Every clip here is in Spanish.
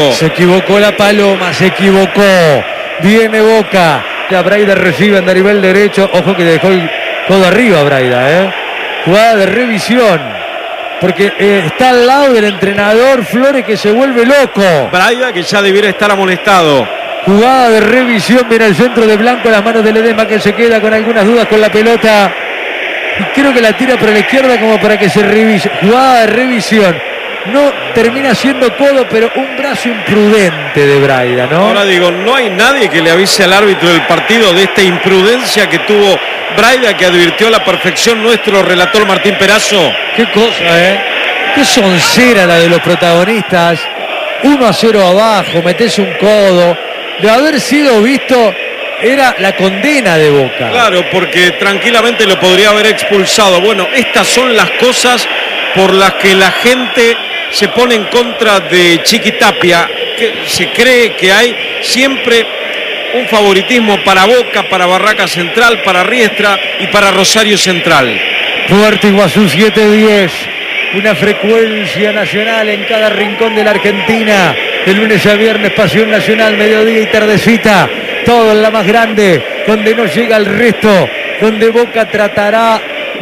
Se equivocó la Paloma, se equivocó. Viene Boca. Braida recibe a nivel derecho. Ojo que dejó el codo arriba Braida, Jugada de revisión. Porque está al lado del entrenador Flores, que se vuelve loco. Braida, que ya debiera estar amonestado. Jugada de revisión. Viene el centro de Blanco a las manos de Ledesma, que se queda con algunas dudas con la pelota. Y creo que la tira por la izquierda como para que se revise. Jugada de revisión. No termina siendo codo, pero un brazo imprudente de Braida, ¿no? Ahora digo, no hay nadie que le avise al árbitro del partido de esta imprudencia que tuvo Braida, que advirtió a la perfección nuestro relator Martín Perazo. Qué cosa, Qué soncera la de los protagonistas. 1-0 abajo, metes un codo. De haber sido visto, era la condena de Boca. Claro, porque tranquilamente lo podría haber expulsado. Bueno, estas son las cosas por las que la gente se pone en contra de Chiquitapia, que se cree que hay siempre un favoritismo para Boca, para Barraca Central, para Riestra y para Rosario Central. Puerto Iguazú 710, una frecuencia nacional en cada rincón de la Argentina. De lunes a viernes, pasión nacional, mediodía y tardecita. Todo en la más grande, donde no llega el resto, donde Boca tratará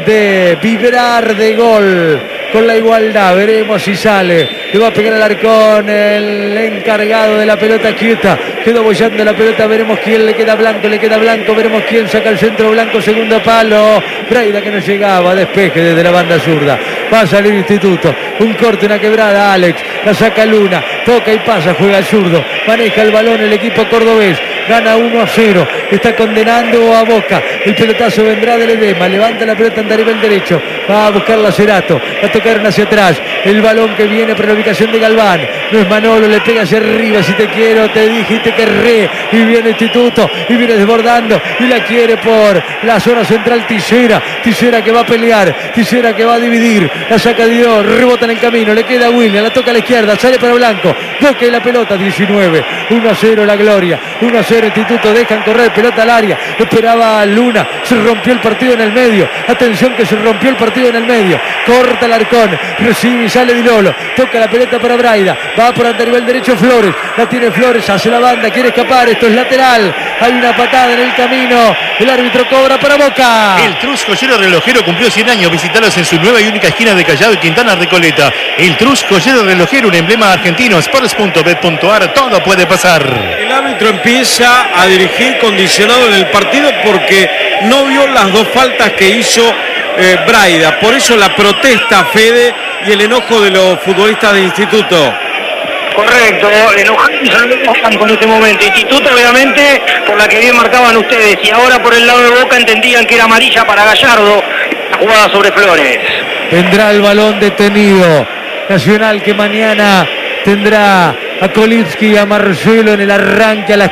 de vibrar de gol con la igualdad. Veremos si sale. Le va a pegar al Arcón, el encargado de la pelota quieta. Quedó bollando la pelota. Veremos quién le queda Blanco. Le queda Blanco. Veremos quién saca el centro. Blanco, segundo palo. Braida, que no llegaba. Despeje desde la banda zurda. Va a salir Instituto. Un corte, una quebrada. Alex. La saca Luna. Toca y pasa. Juega el zurdo. Maneja el balón el equipo cordobés. Gana 1-0. Está condenando a Boca. El pelotazo vendrá de Ledesma. Levanta la pelota en nivel derecho. Va a buscar la Cerato. Va a tocar hacia atrás. El balón que viene para la ubicación de Galván. No es Manolo. Le pega hacia arriba. Si te quiero, te dije y te querré. Y viene Instituto. Y viene desbordando. Y la quiere por la zona central Tisera. Tisera que va a pelear. Tisera que va a dividir. La saca Dios. Rebota en el camino. Le queda a William. La toca a la izquierda. Sale para Blanco. Boca y la pelota. 19. 1-0 la gloria. 1-0 Instituto. Dejan correr. Pelota al área. Esperaba Luna. Se rompió el partido en el medio. Atención que se rompió el partido en el medio. Corta el Arcón. Recibe y sale Di Lolo. Toca la pelota para Braida. Va por ante nivel derecho Flores. La tiene Flores. Hace la banda. Quiere escapar. Esto es lateral. Hay una patada en el camino. El árbitro cobra para Boca. El Trus Joyero Relojero cumplió 100 años. Visítalos en su nueva y única esquina de Callao y Quintana Recoleta. El Trus Joyero Relojero, un emblema argentino. Sports.bet.ar. Todo puede pasar. El árbitro empieza a dirigir condicionado en el partido porque no vio las dos faltas que hizo Braida. Por eso la protesta, Fede, y el enojo de los futbolistas de Instituto. Correcto, enojan con este momento. Instituto, obviamente, por la que bien marcaban ustedes. Y ahora por el lado de Boca entendían que era amarilla para Gallardo. La jugada sobre Flores. Vendrá el balón detenido. Nacional que mañana tendrá a Kolitsky y a Marcelo en el arranque a las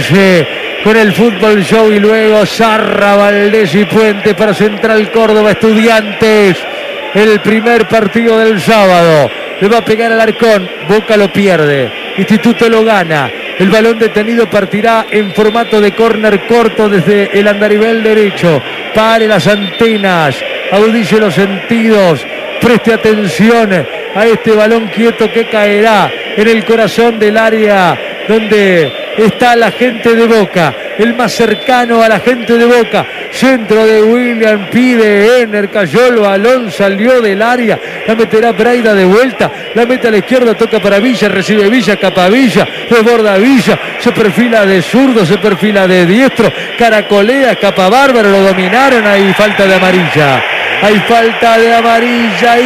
15 con el Fútbol Show, y luego Sarra, Valdés y Puente para Central Córdoba Estudiantes. El primer partido del sábado. Le va a pegar al Arcón. Boca lo pierde. Instituto lo gana. El balón detenido partirá en formato de córner corto desde el andarivel derecho. Pare las antenas. Audice los sentidos. Preste atención a este balón quieto que caerá en el corazón del área donde está la gente de Boca, el más cercano a la gente de Boca. Centro de William, pide Ener, cayó el balón, salió del área, la meterá Braida de vuelta, la mete a la izquierda, toca para Villa, recibe Villa, escapa Villa, desborda Villa, se perfila de zurdo, se perfila de diestro, caracolea, escapa Bárbaro, lo dominaron, hay falta de amarilla. Hay falta de amarilla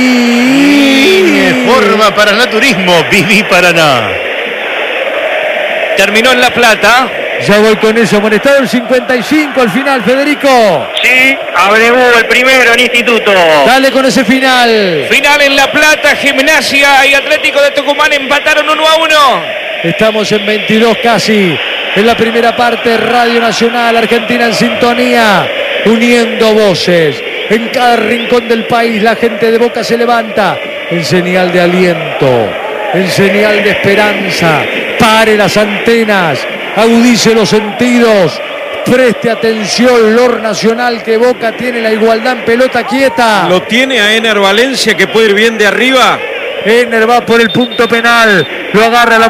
y... Forma para Naturismo, Viví Paraná. Terminó en La Plata. Ya voy con eso, amonestado el 55 al final, Federico. Sí, abrevó el primero en Instituto. Dale con ese final. Final en La Plata, Gimnasia y Atlético de Tucumán empataron 1-1. Estamos en 22 casi. En la primera parte, Radio Nacional, Argentina en sintonía, uniendo voces. En cada rincón del país la gente de Boca se levanta en señal de aliento, en señal de esperanza. Pare las antenas, agudice los sentidos, preste atención, Lor Nacional, que Boca tiene la igualdad en pelota quieta. Lo tiene a Ener Valencia, que puede ir bien de arriba. Ener va por el punto penal, lo agarra la